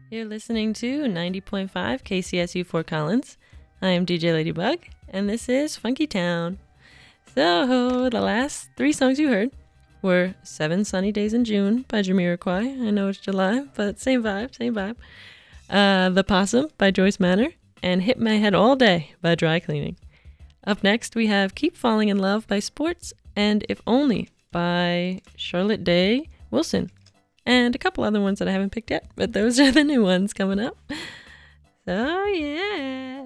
You're listening to 90.5 KCSU Fort Collins. I am DJ Ladybug, and this is Funky Town. So, the last three songs you heard were 7 Sunny Days in June by Jamiroquai. I know it's July, but same vibe. The Possum by Joyce Manor, and Hit My Head All Day by Dry Cleaning. Up next, we have Keep Falling in Love by Sports, and If Only by Charlotte Day Wilson. And a couple other ones that I haven't picked yet, but those are the new ones coming up. So, yeah.